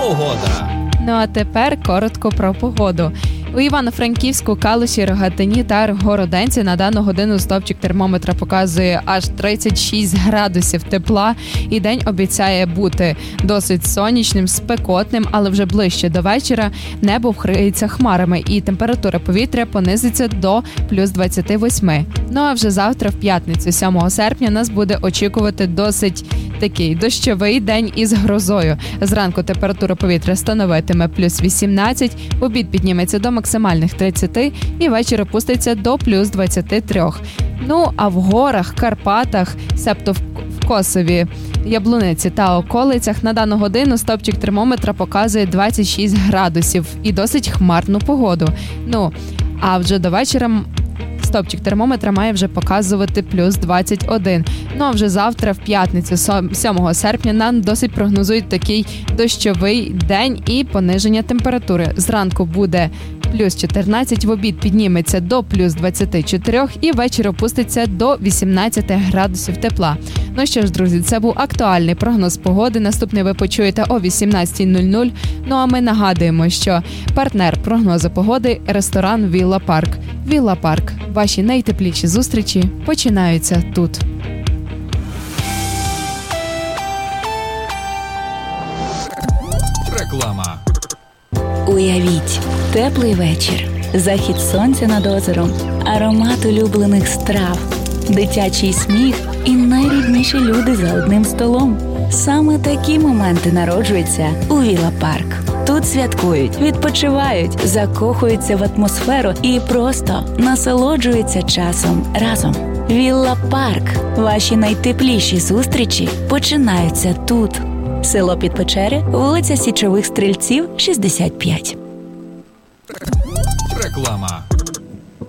Погода. Ну а тепер коротко про погоду. У Івано-Франківську, Калуші, Рогатині та Городенці на дану годину стовпчик термометра показує аж 36 градусів тепла. І день обіцяє бути досить сонячним, спекотним, але вже ближче до вечора небо вкриється хмарами і температура повітря понизиться до плюс 28. Ну а вже завтра, в п'ятницю, 7 серпня, нас буде очікувати досить такий дощовий день із грозою. Зранку температура повітря становитиме плюс 18, в обід підніметься до максимальних 30 і ввечері опуститься до плюс 23. Ну, а в горах, Карпатах, себто в Косові, Яблуниці та околицях на дану годину стовпчик термометра показує 26 градусів і досить хмарну погоду. Ну, а вже до вечора стовпчик термометра має вже показувати плюс 21. Ну а вже завтра, в п'ятницю, 7 серпня, нам досить прогнозують такий дощовий день і пониження температури. Зранку буде плюс 14, в обід підніметься до плюс 24 і ввечері опуститься до 18 градусів тепла. Ну що ж, друзі, це був актуальний прогноз погоди. Наступний ви почуєте о 18:00. Ну а ми нагадуємо, що партнер прогнозу погоди – ресторан «Вілла Парк». «Вілла Парк». Ваші найтепліші зустрічі починаються тут. Реклама. Уявіть, теплий вечір, захід сонця над озером, аромат улюблених страв, дитячий сміх і найрідніші люди за одним столом. Саме такі моменти народжуються у Вілла Парк. Тут святкують, відпочивають, закохуються в атмосферу і просто насолоджуються часом разом. Вілла Парк. Ваші найтепліші зустрічі починаються тут. Село Підпечери, вулиця Січових Стрільців, 65. Реклама.